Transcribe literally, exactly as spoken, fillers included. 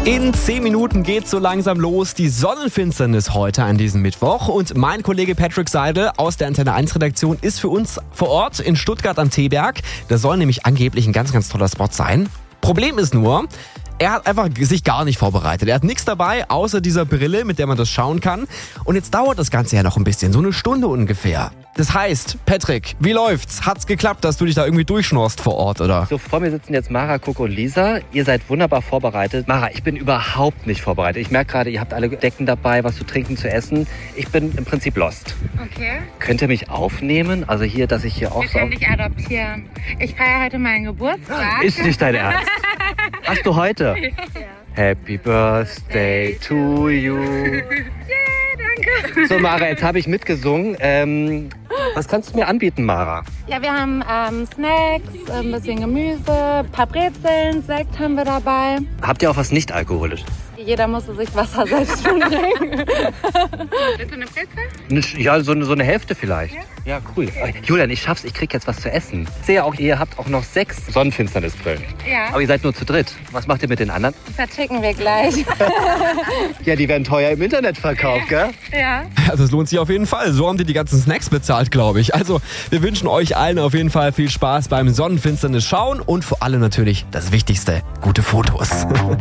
In zehn Minuten geht's so langsam los, die Sonnenfinsternis heute an diesem Mittwoch. Und mein Kollege Patrick Seidel aus der Antenne eins Redaktion ist für uns vor Ort in Stuttgart am Teeberg. Das soll nämlich angeblich ein ganz, ganz toller Spot sein. Problem ist nur, er hat einfach sich gar nicht vorbereitet. Er hat nichts dabei, außer dieser Brille, mit der man das schauen kann. Und jetzt dauert das Ganze ja noch ein bisschen, so eine Stunde ungefähr. Das heißt, Patrick, wie läuft's? Hat's geklappt, dass du dich da irgendwie durchschnorst vor Ort, oder? So, vor mir sitzen jetzt Mara, Coco und Lisa. Ihr seid wunderbar vorbereitet. Mara, ich bin überhaupt nicht vorbereitet. Ich merke gerade, ihr habt alle Decken dabei, was zu trinken, zu essen. Ich bin im Prinzip lost. Okay. Könnt ihr mich aufnehmen? Also hier, dass ich hier auch Wir so... können dich adoptieren. Ich feiere heute meinen Geburtstag. Ist nicht dein Ernst? Hast du heute? Ja. Happy Birthday to you. Yeah, danke. So, Mara, jetzt habe ich mitgesungen. Ähm, was kannst du mir anbieten, Mara? Ja, wir haben ähm, Snacks, ein bisschen Gemüse, ein paar Brezeln, Sekt haben wir dabei. Habt ihr auch was nicht-alkoholisches? Jeder musste sich Wasser selbst trinken. Willst du eine Brezel? Ja, so eine, so eine Hälfte vielleicht. Ja? Ja, cool. Julian, ich schaff's, ich krieg jetzt was zu essen. Ich sehe auch, ihr habt auch noch sechs Sonnenfinsternisbrillen. Ja. Aber ihr seid nur zu dritt. Was macht ihr mit den anderen? Die verschicken wir gleich. Ja, die werden teuer im Internet verkauft, gell? Ja. Also es lohnt sich auf jeden Fall. So haben die die ganzen Snacks bezahlt, glaube ich. Also wir wünschen euch allen auf jeden Fall viel Spaß beim Sonnenfinsternis schauen und vor allem natürlich das Wichtigste, gute Fotos.